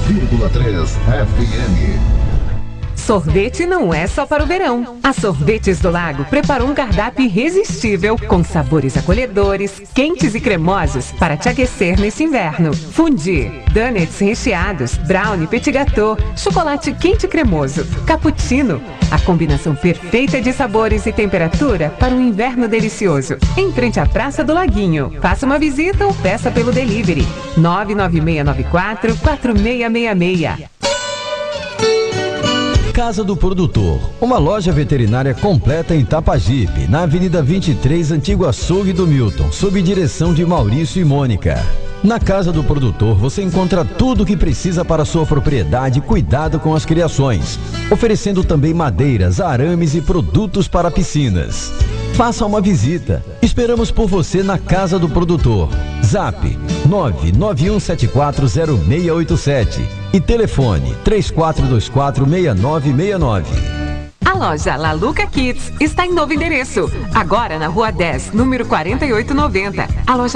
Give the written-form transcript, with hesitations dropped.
FM. Sorvete não é só para o verão. A Sorvetes do Lago preparou um cardápio irresistível com sabores acolhedores, quentes e cremosos para te aquecer nesse inverno. Fondue, donuts recheados, brownie, petit gâteau, chocolate quente e cremoso, cappuccino. A combinação perfeita de sabores e temperatura para um inverno delicioso. Em frente à Praça do Laguinho. Faça uma visita ou peça pelo delivery. 99694-4666. Casa do Produtor, uma loja veterinária completa em Tapajipe, na Avenida 23, Antigo Açougue do Milton, sob direção de Maurício e Mônica. Na Casa do Produtor você encontra tudo o que precisa para sua propriedade e cuidado com as criações, oferecendo também madeiras, arames e produtos para piscinas. Faça uma visita. Esperamos por você na Casa do Produtor. Zap 991740687 e telefone 34246969. A loja Laluca Kids está em novo endereço, agora na Rua 10, número 4890. A loja